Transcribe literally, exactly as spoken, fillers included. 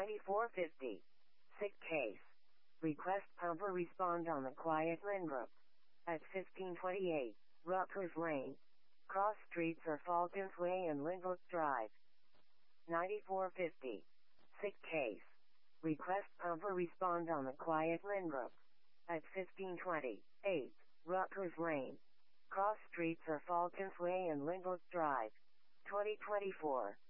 ninety-four fifty. Sick case. Request pumper respond on the quiet Lynbrook. At fifteen twenty-eight, Rutgers Lane. Cross streets are Falcons Way and Lynbrook Drive. ninety-four fifty. Sick case. Request pumper respond on the quiet Lynbrook. At fifteen twenty-eight, Rutgers Lane. Cross streets are Falcons Way and Lynbrook Drive. twenty twenty-four.